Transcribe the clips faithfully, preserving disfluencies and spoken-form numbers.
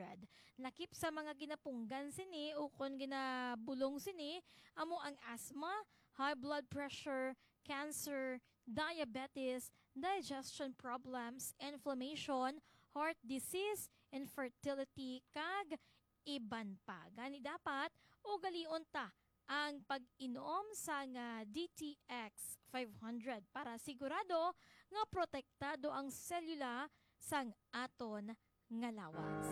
hundred. Nakip sa mga ginapunggan sini o kung ginabulong sini, amo ang asthma, high blood pressure, cancer, diabetes, digestion problems, inflammation, heart disease, infertility, kag iban pa. Gani dapat o galion ta ang pag-inom sa nga D T X five hundred para sigurado nga protektado ang selula sang aton nga lawas.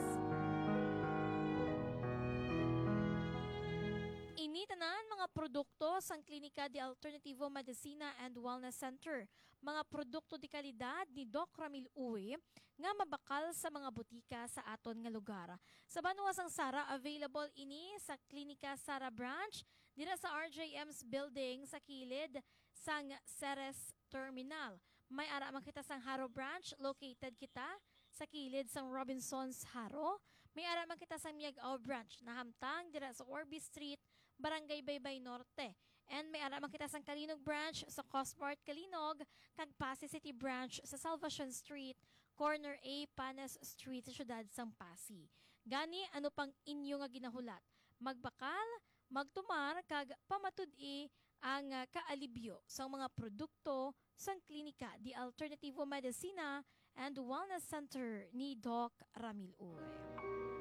Ini tanan mga produkto sang Klinika de Alternativo Medicina and Wellness Center. Mga produkto di kalidad ni Doc Ramil Uwe nga mabakal sa mga butika sa aton nga lugar. Sa Banwa sang Sara, available ini sa Klinika Sara Branch dira sa R J M's building sa kilid sang Ceres Terminal. May ara man kita sang Haro Branch, located kita sa kilid sang Robinson's Haro. May ara man kita sang Miagao Branch, nahamtang dira sa Orby Street, Barangay Baybay Norte. And may ara man kita sang Kalinog Branch sa Cosmart Kalinog, kag Pasay City Branch sa Salvation Street, Corner A, Panes Street sa syudad sang Pasig. Gani ano pang inyo nga ginahulat? Magbakal, magtumar, kag pamatud-i ang uh, kaalibyo sa mga produkto sang Klinika di Alternativo Medicina and Wellness Center ni Doc Ramil Uwe.